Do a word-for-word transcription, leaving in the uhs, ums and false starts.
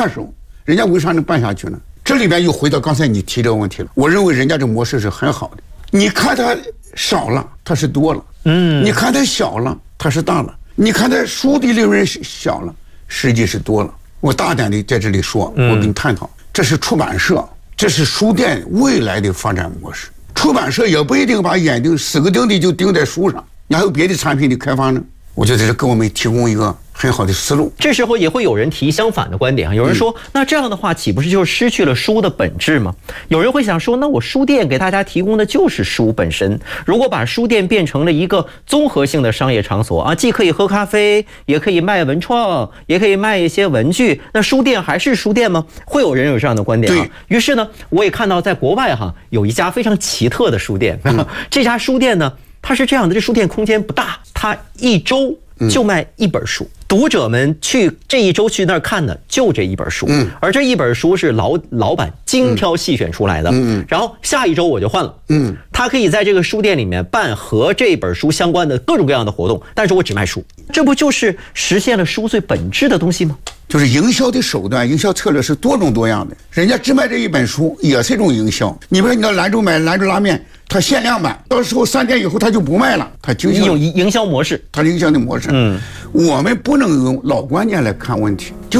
下手，人家为啥能办下去呢？这里边又回到刚才你提这个问题了。我认为人家这模式是很好的。你看它少了，它是多了；嗯，你看它小了，它是大了；你看它书的利润小了，实际是多了。我大胆的在这里说，我跟你探讨，这是出版社，这是书店未来的发展模式。出版社也不一定把眼睛死个钉的就盯在书上，你还有别的产品的开发呢。我觉得这是给我们提供一个很好的思路。 这时候也会有人提相反的观点啊，有人说，那这样的话岂不是就失去了书的本质吗？有人会想说，那我书店给大家提供的就是书本身，如果把书店变成了一个综合性的商业场所啊，既可以喝咖啡，也可以卖文创，也可以卖一些文具，那书店还是书店吗？会有人有这样的观点啊。于是呢，我也看到在国外哈有一家非常奇特的书店，嗯、这家书店呢，它是这样的，这书店空间不大，它一周就卖一本书，嗯、读者们去这一周去那儿看的就这一本书，嗯、而这一本书是老老板精挑细选出来的，嗯、然后下一周我就换了，嗯，他可以在这个书店里面办和这本书相关的各种各样的活动，但是我只卖书，这不就是实现了书最本质的东西吗？ 就是营销的手段，营销策略是多种多样的。人家只卖这一本书也是一种营销。你比如说你到兰州买兰州拉面，它限量版，到时候三天以后它就不卖了，它就一种营销模式， 它营销的模式。嗯，我们不能用老观念来看问题。